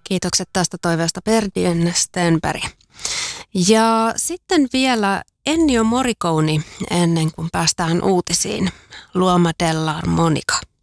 Kiitokset tästä toiveesta Perdien Stenberg. Ja sitten vielä Ennio Morricone ennen kuin päästään uutisiin. L'Uomo dell'armonica.